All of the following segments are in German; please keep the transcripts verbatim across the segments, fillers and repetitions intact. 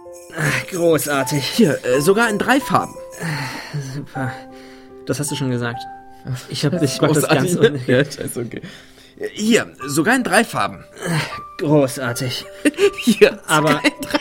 Großartig. Hier, äh, sogar in drei Farben. Super. Das hast du schon gesagt. Ich hab dich mach das ganz un- Ja, scheiße, okay. Hier, sogar in drei Farben. Großartig. Hier, aber in drei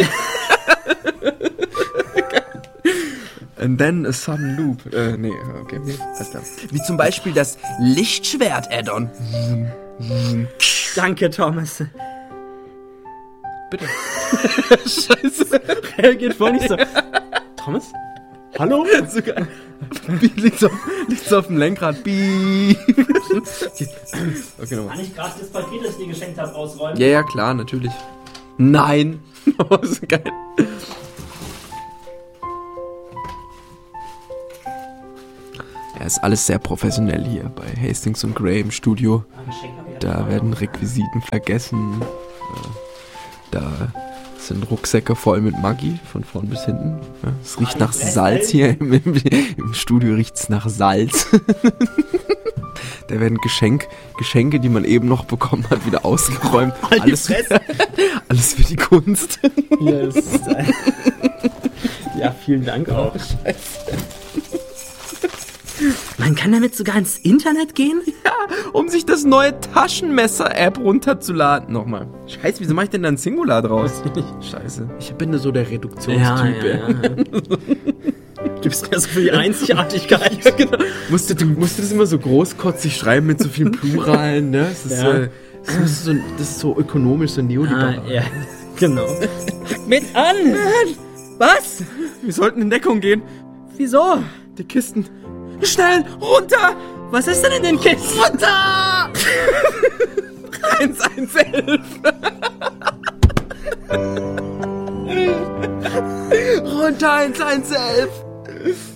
And then a sudden loop. Äh, nee, okay. Alles klar. Wie zum Beispiel das Lichtschwert-Add-on. Danke, Thomas. Bitte. Scheiße. Reagiert voll nicht so. Thomas? Hallo? Sogar. Liegt so, liegt so auf dem Lenkrad. Beep. Okay, okay nochmal. Kann ich gerade das Paket, das ich dir geschenkt habe, ausräumen? Ja, ja, klar, natürlich. Nein. Oh, so geil. Ja, ist alles sehr professionell hier bei Hastings und Gray im Studio. Da werden Requisiten vergessen. Da sind Rucksäcke voll mit Maggi, von vorn bis hinten. Ja, es riecht nach Salz hier. Im, im, im Studio riecht es nach Salz. Da werden Geschenk, Geschenke, die man eben noch bekommen hat, wieder ausgeräumt. Alles, alles für die Kunst. Ja, das ist, äh, ja, vielen Dank auch. Scheiße. Man kann damit sogar ins Internet gehen? Ja, um sich das neue Taschenmesser-App runterzuladen. Nochmal. Scheiße, wieso mache ich denn da ein Singular draus? Scheiße. Ich bin so der Reduktionstyp. Ja, ja, ja. Gibst mir so für die Einzigartigkeit. Ja, genau. Musst du, musst du das immer so großkotzig schreiben mit so vielen Pluralen, ne? Das ist, Ja. äh, das ist, so, das ist so ökonomisch, so neoliberal. Ah, ja, genau. Mit an! Was? Wir sollten in Deckung gehen. Wieso? Die Kisten. Schnell, runter! Was ist denn in den Kisten? Runter! eins eins elf Runter eins eins elf